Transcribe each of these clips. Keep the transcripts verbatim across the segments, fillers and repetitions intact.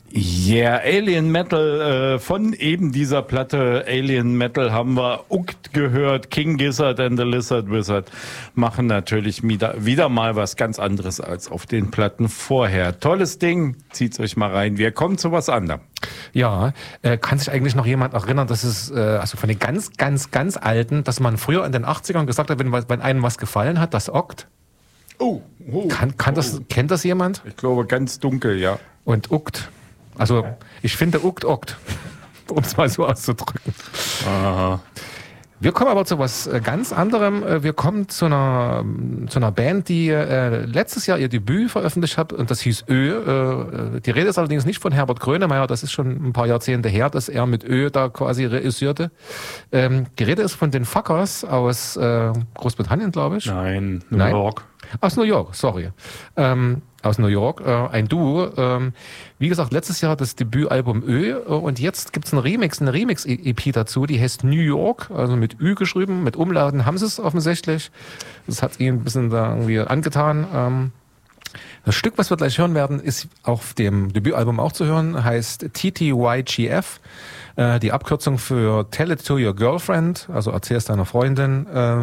Yeah, Alien Metal, äh, von eben dieser Platte Alien Metal haben wir Ukt gehört. King Gizzard and the Lizard Wizard machen natürlich wieder, wieder mal was ganz anderes als auf den Platten vorher. Tolles Ding, zieht's euch mal rein. Wir kommen zu was anderem. Ja, äh, kann sich eigentlich noch jemand erinnern, dass es, äh, also von den ganz, ganz, ganz Alten, dass man früher in den achtzigern gesagt hat, wenn, wenn einem was gefallen hat, das Okt? Oh, oh, kann, kann das, oh. Kennt das jemand? Ich glaube, ganz dunkel, ja. Und Ukt. Also, ich finde Ukt Okt, um es mal so auszudrücken. Aha. Wir kommen aber zu was ganz anderem. Wir kommen zu einer, zu einer Band, die äh, letztes Jahr ihr Debüt veröffentlicht hat, und das hieß Ö. Äh, die Rede ist allerdings nicht von Herbert Grönemeyer, das ist schon ein paar Jahrzehnte her, dass er mit Ö da quasi reüssierte. Ähm, die Rede ist von den Fuckers aus äh, Großbritannien, glaube ich. Nein, New Nein? York. Aus New York, sorry. Ähm, aus New York, äh, ein Duo. Ähm, wie gesagt, letztes Jahr das Debütalbum Ö, äh, und jetzt gibt's einen Remix, eine Remix-E P dazu, die heißt New York, also mit Ü geschrieben, mit Umlauten haben sie es offensichtlich. Das hat ihnen ein bisschen da irgendwie angetan. Ähm, das Stück, was wir gleich hören werden, ist auf dem Debütalbum auch zu hören, heißt T T Y G F. Die Abkürzung für Tell It to Your Girlfriend, also erzähl es deiner Freundin.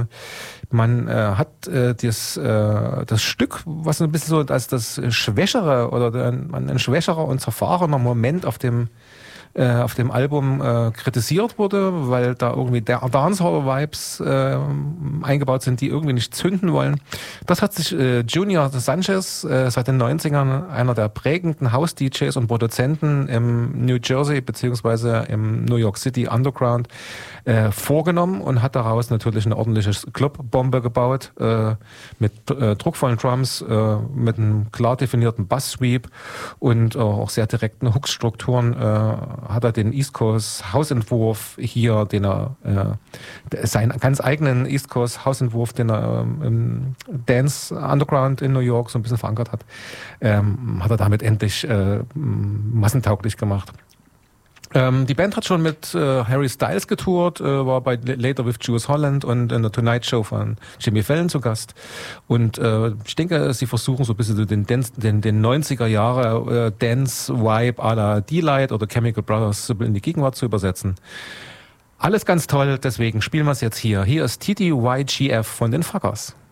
Man hat das, das Stück, was ein bisschen so als das schwächere oder ein schwächerer und zerfahrener Moment auf dem auf dem Album äh, kritisiert wurde, weil da irgendwie der Dancehall-Vibes äh, eingebaut sind, die irgendwie nicht zünden wollen. Das hat sich äh, Junior Sanchez äh, seit den neunzigern, einer der prägenden House-D Js und Produzenten im New Jersey beziehungsweise im New York City Underground äh, vorgenommen und hat daraus natürlich eine ordentliche Clubbombe gebaut, äh, mit äh, druckvollen Drums, äh, mit einem klar definierten Bass-Sweep und äh, auch sehr direkten Hook-Strukturen, äh, hat er den East Coast Hausentwurf hier, den er, äh, seinen ganz eigenen East Coast Hausentwurf, den er ähm, im Dance Underground in New York so ein bisschen verankert hat, ähm, hat er damit endlich äh, massentauglich gemacht. Ähm, die Band hat schon mit äh, Harry Styles getourt, äh, war bei Later with Jules Holland und in der Tonight Show von Jimmy Fallon zu Gast. Und äh, ich denke, sie versuchen so ein bisschen den, Dance, den, den neunziger Jahre äh, Dance-Vibe à la D-Light oder Chemical Brothers in die Gegenwart zu übersetzen. Alles ganz toll, deswegen spielen wir es jetzt hier. Hier ist T T Y G F von den Fuckers.